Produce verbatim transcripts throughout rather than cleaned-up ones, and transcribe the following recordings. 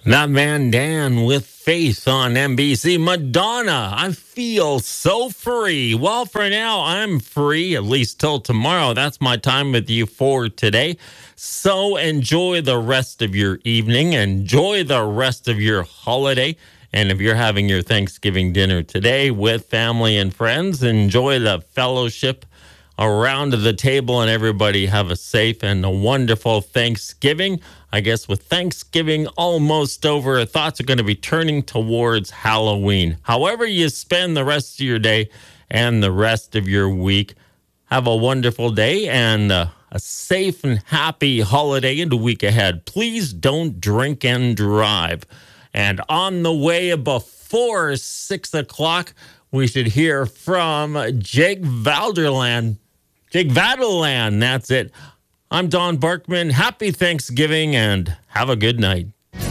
That man Dan with Faith on N B C. Madonna, I feel so free. Well, for now, I'm free, at least till tomorrow. That's my time with you for today. So enjoy the rest of your evening. Enjoy the rest of your holiday. And if you're having your Thanksgiving dinner today with family and friends, enjoy the fellowship around the table, and everybody have a safe and a wonderful Thanksgiving. I guess with Thanksgiving almost over, thoughts are going to be turning towards Halloween. However you spend the rest of your day and the rest of your week, have a wonderful day and uh, a safe and happy holiday and a week ahead. Please don't drink and drive. And on the way before six o'clock, we should hear from Jake Valderland. Jake Vadeland, that's it. I'm Don Barkman. Happy Thanksgiving and have a good night.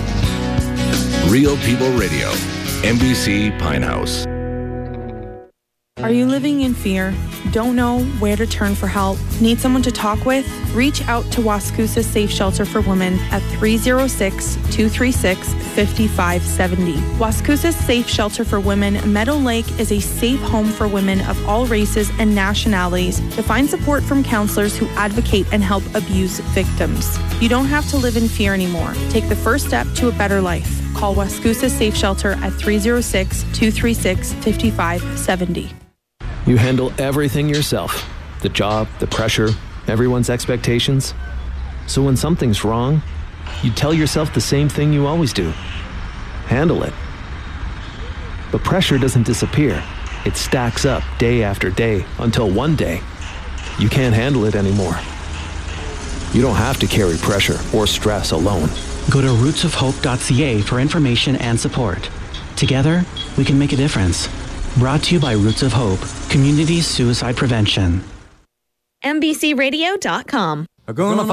Real People Radio, N B C Pine House. Are you living in fear? Don't know where to turn for help? Need someone to talk with? Reach out to Wascusa Safe Shelter for Women at three oh six, two three six, five five seven oh. Wascusa Safe Shelter for Women Meadow Lake is a safe home for women of all races and nationalities to find support from counselors who advocate and help abuse victims. You don't have to live in fear anymore. Take the first step to a better life. Call Wascusa Safe Shelter at three oh six, two three six, five five seven oh. You handle everything yourself. The job, the pressure, everyone's expectations. So when something's wrong, you tell yourself the same thing you always do. Handle it. But pressure doesn't disappear. It stacks up day after day until one day, you can't handle it anymore. You don't have to carry pressure or stress alone. Go to roots of hope dot c a for information and support. Together, we can make a difference. Brought to you by Roots of Hope, Community Suicide Prevention. N B C radio dot com.